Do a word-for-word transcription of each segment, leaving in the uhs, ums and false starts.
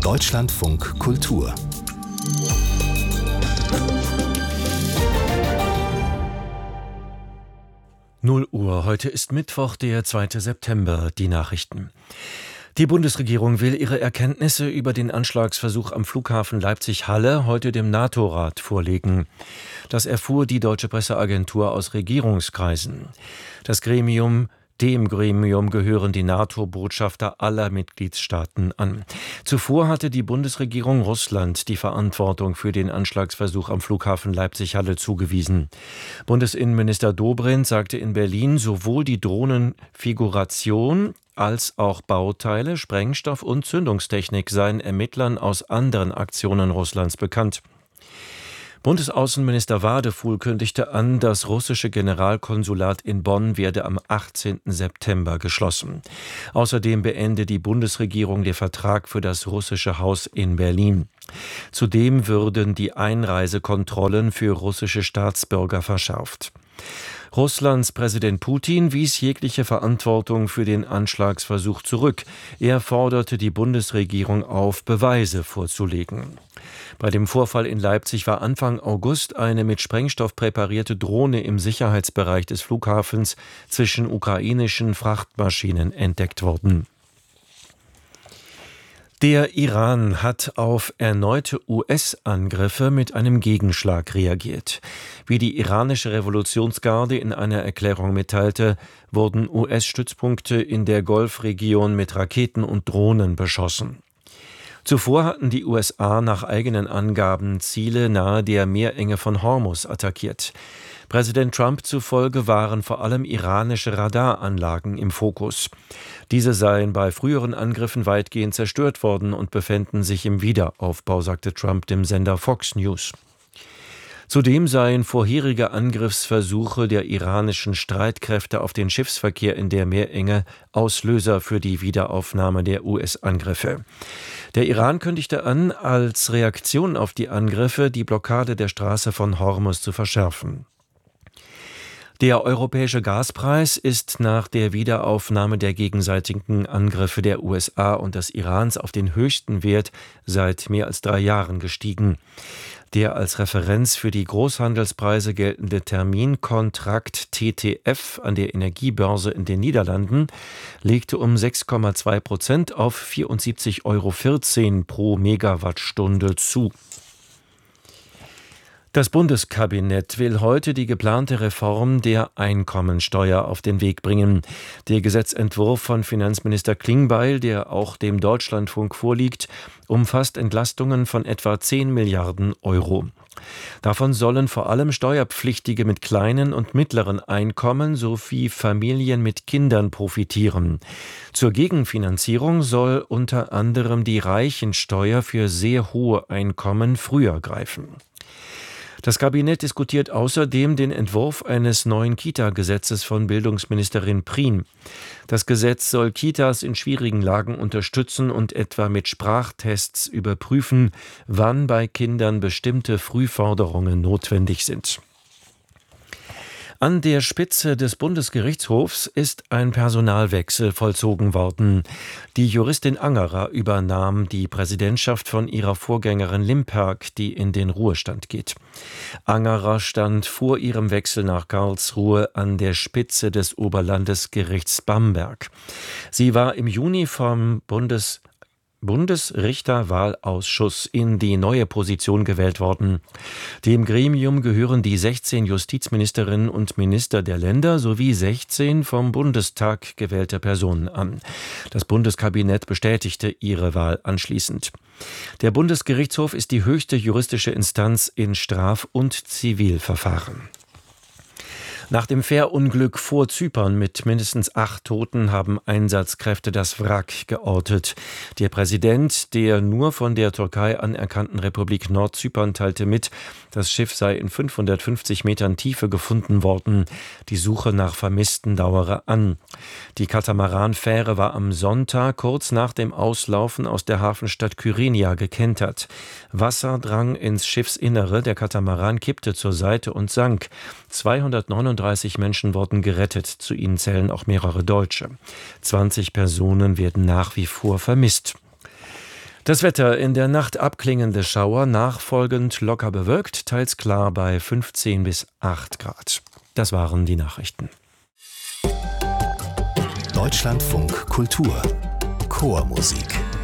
Deutschlandfunk Kultur. null Uhr, heute ist Mittwoch, der zweite September, die Nachrichten. Die Bundesregierung will ihre Erkenntnisse über den Anschlagsversuch am Flughafen Leipzig-Halle heute dem NATO-Rat vorlegen. Das erfuhr die deutsche Presseagentur aus Regierungskreisen. Das Gremium Dem Gremium gehören die NATO-Botschafter aller Mitgliedstaaten an. Zuvor hatte die Bundesregierung Russland die Verantwortung für den Anschlagsversuch am Flughafen Leipzig-Halle zugewiesen. Bundesinnenminister Dobrindt sagte in Berlin, sowohl die Drohnenfiguration als auch Bauteile, Sprengstoff und Zündungstechnik seien Ermittlern aus anderen Aktionen Russlands bekannt. Bundesaußenminister Wadefuhl kündigte an, das russische Generalkonsulat in Bonn werde am achtzehnten September geschlossen. Außerdem beende die Bundesregierung den Vertrag für das russische Haus in Berlin. Zudem würden die Einreisekontrollen für russische Staatsbürger verschärft. Russlands Präsident Putin wies jegliche Verantwortung für den Anschlagsversuch zurück. Er forderte die Bundesregierung auf, Beweise vorzulegen. Bei dem Vorfall in Leipzig war Anfang August eine mit Sprengstoff präparierte Drohne im Sicherheitsbereich des Flughafens zwischen ukrainischen Frachtmaschinen entdeckt worden. Der Iran hat auf erneute U S-Angriffe mit einem Gegenschlag reagiert. Wie die iranische Revolutionsgarde in einer Erklärung mitteilte, wurden U S-Stützpunkte in der Golfregion mit Raketen und Drohnen beschossen. Zuvor hatten die U S A nach eigenen Angaben Ziele nahe der Meerenge von Hormuz attackiert. Präsident Trump zufolge waren vor allem iranische Radaranlagen im Fokus. Diese seien bei früheren Angriffen weitgehend zerstört worden und befänden sich im Wiederaufbau, sagte Trump dem Sender Fox News. Zudem seien vorherige Angriffsversuche der iranischen Streitkräfte auf den Schiffsverkehr in der Meerenge Auslöser für die Wiederaufnahme der U S-Angriffe. Der Iran kündigte an, als Reaktion auf die Angriffe die Blockade der Straße von Hormuz zu verschärfen. Der europäische Gaspreis ist nach der Wiederaufnahme der gegenseitigen Angriffe der U S A und des Irans auf den höchsten Wert seit mehr als drei Jahren gestiegen. Der als Referenz für die Großhandelspreise geltende Terminkontrakt T T F an der Energiebörse in den Niederlanden legte um sechs Komma zwei Prozent auf vierundsiebzig Euro vierzehn pro Megawattstunde zu. Das Bundeskabinett will heute die geplante Reform der Einkommensteuer auf den Weg bringen. Der Gesetzentwurf von Finanzminister Klingbeil, der auch dem Deutschlandfunk vorliegt, umfasst Entlastungen von etwa zehn Milliarden Euro. Davon sollen vor allem Steuerpflichtige mit kleinen und mittleren Einkommen sowie Familien mit Kindern profitieren. Zur Gegenfinanzierung soll unter anderem die Reichensteuer für sehr hohe Einkommen früher greifen. Das Kabinett diskutiert außerdem den Entwurf eines neuen Kita-Gesetzes von Bildungsministerin Prien. Das Gesetz soll Kitas in schwierigen Lagen unterstützen und etwa mit Sprachtests überprüfen, wann bei Kindern bestimmte Frühforderungen notwendig sind. An der Spitze des Bundesgerichtshofs ist ein Personalwechsel vollzogen worden. Die Juristin Angerer übernahm die Präsidentschaft von ihrer Vorgängerin Limperk, die in den Ruhestand geht. Angerer stand vor ihrem Wechsel nach Karlsruhe an der Spitze des Oberlandesgerichts Bamberg. Sie war im Juni vom Bundes Bundesrichterwahlausschuss in die neue Position gewählt worden. Dem Gremium gehören die sechzehn Justizministerinnen und Minister der Länder sowie sechzehn vom Bundestag gewählte Personen an. Das Bundeskabinett bestätigte ihre Wahl anschließend. Der Bundesgerichtshof ist die höchste juristische Instanz in Straf- und Zivilverfahren. Nach dem Fährunglück vor Zypern mit mindestens acht Toten haben Einsatzkräfte das Wrack geortet. Der Präsident der nur von der Türkei anerkannten Republik Nordzypern teilte mit, das Schiff sei in fünfhundertfünfzig Metern Tiefe gefunden worden. Die Suche nach Vermissten dauere an. Die Katamaranfähre war am Sonntag kurz nach dem Auslaufen aus der Hafenstadt Kyrenia gekentert. Wasser drang ins Schiffsinnere, der Katamaran kippte zur Seite und sank. zweihundertneununddreißig Menschen wurden gerettet, zu ihnen zählen auch mehrere Deutsche. zwanzig Personen werden nach wie vor vermisst. Das Wetter: in der Nacht abklingende Schauer, nachfolgend locker bewölkt, teils klar bei fünfzehn bis acht Grad. Das waren die Nachrichten. Deutschlandfunk Kultur Chormusik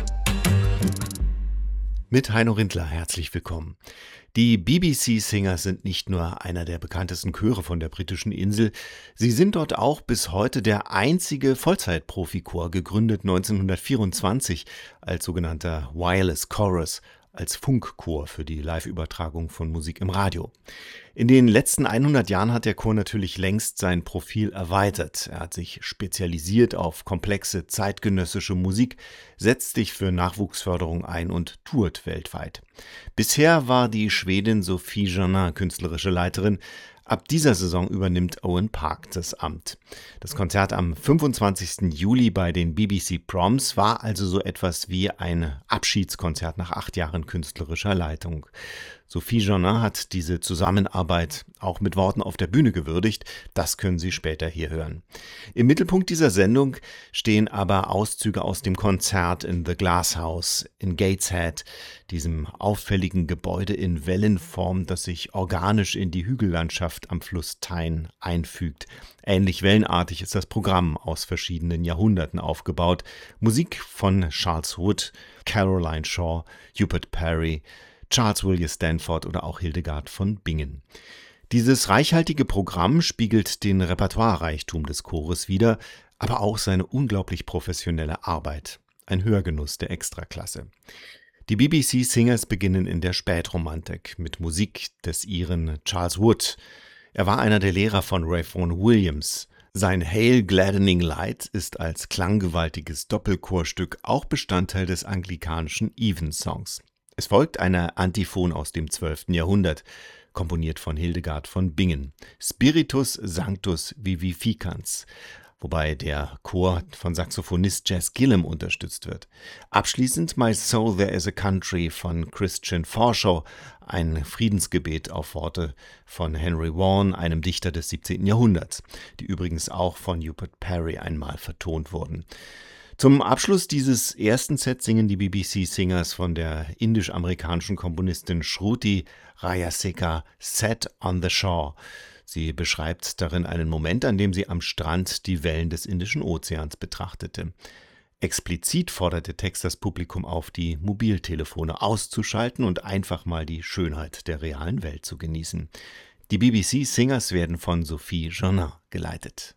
mit Heino Rindler herzlich willkommen. Die B B C Singers sind nicht nur einer der bekanntesten Chöre von der britischen Insel, sie sind dort auch bis heute der einzige Vollzeit-Profichor, gegründet neunzehnhundertvierundzwanzig als sogenannter Wireless Chorus, als Funkchor für die Live-Übertragung von Musik im Radio. In den letzten hundert Jahren hat der Chor natürlich längst sein Profil erweitert. Er hat sich spezialisiert auf komplexe zeitgenössische Musik, setzt sich für Nachwuchsförderung ein und tourt weltweit. Bisher war die Schwedin Sophie Germain künstlerische Leiterin. Ab dieser Saison übernimmt Owen Park das Amt. Das Konzert am fünfundzwanzigsten Juli bei den B B C Proms war also so etwas wie ein Abschiedskonzert nach acht Jahren künstlerischer Leitung. Sophie Germain hat diese Zusammenarbeit auch mit Worten auf der Bühne gewürdigt. Das können Sie später hier hören. Im Mittelpunkt dieser Sendung stehen aber Auszüge aus dem Konzert in The Glass House in Gateshead, diesem auffälligen Gebäude in Wellenform, das sich organisch in die Hügellandschaft am Fluss Tyne einfügt. Ähnlich wellenartig ist das Programm aus verschiedenen Jahrhunderten aufgebaut. Musik von Charles Wood, Caroline Shaw, Hubert Parry, Charles William Stanford oder auch Hildegard von Bingen. Dieses reichhaltige Programm spiegelt den Repertoirereichtum des Chores wider, aber auch seine unglaublich professionelle Arbeit. Ein Hörgenuss der Extraklasse. Die B B C Singers beginnen in der Spätromantik mit Musik des Iren Charles Wood. Er war einer der Lehrer von Ralph Vaughan Williams. Sein Hail Gladdening Light ist als klanggewaltiges Doppelchorstück auch Bestandteil des anglikanischen Evensongs. Es folgt eine Antiphon aus dem zwölften Jahrhundert, komponiert von Hildegard von Bingen. Spiritus Sanctus Vivificans, wobei der Chor von Saxophonist Jazz Gillum unterstützt wird. Abschließend My Soul There Is a Country von Christian Forshaw, ein Friedensgebet auf Worte von Henry Vaughan, einem Dichter des siebzehnten Jahrhunderts, die übrigens auch von Hubert Parry einmal vertont wurden. Zum Abschluss dieses ersten Sets singen die B B C Singers von der indisch-amerikanischen Komponistin Shruti Rajasekar Set on the Shore. Sie beschreibt darin einen Moment, an dem sie am Strand die Wellen des Indischen Ozeans betrachtete. Explizit fordert der Text das Publikum auf, die Mobiltelefone auszuschalten und einfach mal die Schönheit der realen Welt zu genießen. Die B B C Singers werden von Sophie Germain geleitet.